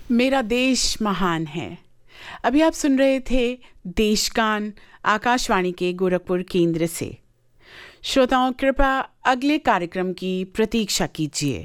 मेरा देश महान है। अभी आप सुन रहे थे देशगान आकाशवाणी के गोरखपुर केंद्र से। श्रोताओं, कृपया अगले कार्यक्रम की प्रतीक्षा कीजिए।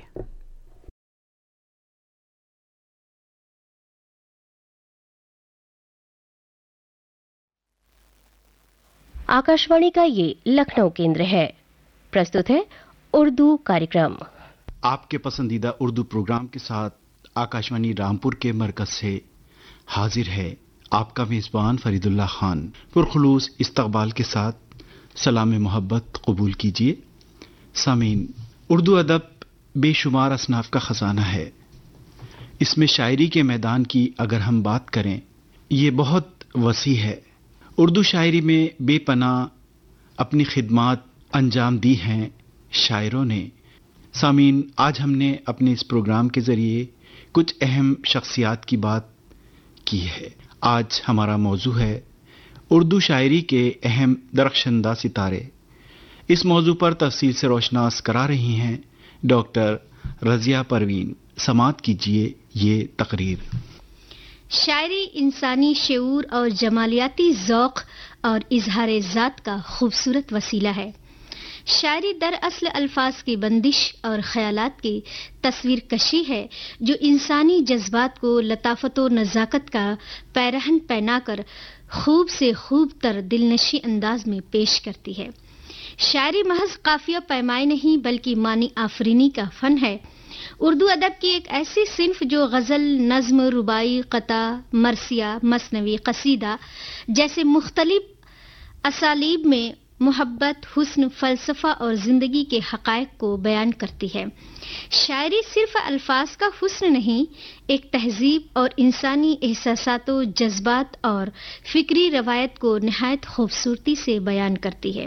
आकाशवाणी का ये लखनऊ केंद्र है। प्रस्तुत है उर्दू कार्यक्रम। आपके पसंदीदा उर्दू प्रोग्राम के साथ आकाशवाणी रामपुर के मरकज से हाजिर है आपका मेज़बान फरीदुल्लाह खान। पुरखुलूस इस्तकबाल के साथ सलाम मोहब्बत कबूल कीजिए। सामीन, उर्दू अदब बेशुमार असनाफ का ख़जाना है। इसमें शायरी के मैदान की अगर हम बात करें, ये बहुत वसी है। उर्दू शायरी में बेपनाह अपनी खिदमात अंजाम दी हैं शायरों ने। सामीन, आज हमने अपने इस प्रोग्राम के ज़रिए कुछ अहम शख्सियात की बात की है। आज हमारा मौजू है उर्दू शायरी के अहम दरख्शंदा सितारे। इस मौजू पर तफसील से रोशनास करा रही हैं डॉक्टर रज़िया परवीन। समाअत कीजिए ये तकरीर। शायरी इंसानी शऊर और जमालियाती ज़ौक़ और इजहार ज़ात का खूबसूरत वसीला है। शायरी दरअसल अल्फाज की बंदिश और ख़यालात की तस्वीर कशी है जो इंसानी जज्बात को लताफ़त व नज़ाकत का पैरहन पहनाकर खूब से खूब तर दिलनशी अंदाज में पेश करती है। शायरी महज काफ़िया पैमाए नहीं बल्कि मानी आफरीनी का फ़न है। उर्दू अदब की एक ऐसी सिन्फ जो गज़ल, नज़्म, रुबाई, क़ता, मरसिया, मसनवी, क़सीदा जैसे मुख्तलिफ असालीब में मोहब्बत, हुस्न, फ़लसफ़ा और ज़िंदगी के हक़ाइक़ को बयान करती है। शायरी सिर्फ़ अल्फाज का हुस्न नहीं, एक तहज़ीब और इंसानी एहसासात व जज्बात और फ़िक्री रवायत को निहायत खूबसूरती से बयान करती है।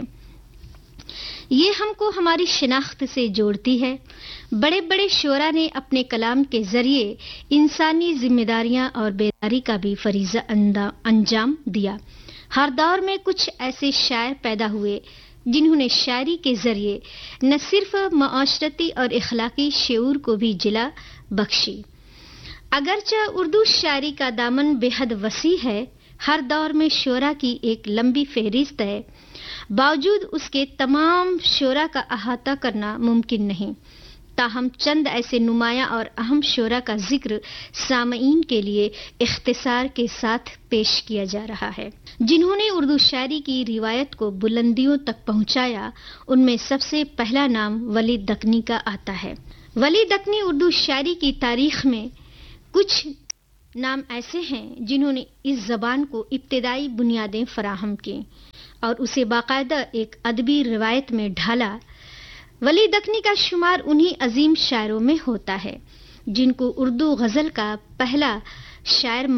ये हमको हमारी शिनाख्त से जोड़ती है। बड़े बड़े शोरा ने अपने कलाम के ज़रिए इंसानी ज़िम्मेदारियाँ और बेदारी का भी फ़रीज़ा अंजाम दिया। हर दौर में कुछ ऐसे शायर पैदा हुए जिन्होंने शायरी के ज़रिए न सिर्फ माशरती और इखलाकी शऊर को भी जिला बख्शी। अगरचे उर्दू शायरी का दामन बेहद वसी है, हर दौर में शोरा की एक लंबी फहरिस्त है, बावजूद उसके तमाम शोरा का अहाता करना मुमकिन नहीं। ताहम चंद ऐसे नुमाया और अहम शोरा का जिक्र सामईन के लिए इख्तिसार के साथ पेश किया जा रहा है जिन्होंने उर्दू शायरी की रिवायत को बुलंदियों तक पहुंचाया। उनमें सबसे पहला नाम वली दक्नी का आता है। वली दक्नी उर्दू शायरी की तारीख में कुछ नाम ऐसे हैं जिन्होंने इस ज़बान को इब्तिदाई बुनियादें फराहम की और उसे बाकायदा एक अदबी रिवायत में ढाला। वली दक्नी का शुमार उन्हीं अजीम शायरों में होता है जिनको उर्दू गज़ल का पहला शायर